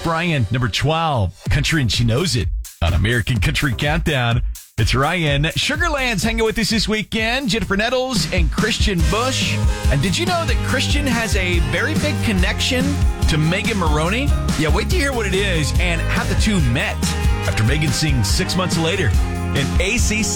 Ryan, number 12. Country and She Knows It on American Country Countdown. It's Ryan. Sugarland's hanging with us this weekend. Jennifer Nettles and Christian Bush. And did you know that Christian has a very big connection to Megan Maroney? Yeah, wait to hear what it is and how the two met after Megan sings 6 months later in ACC.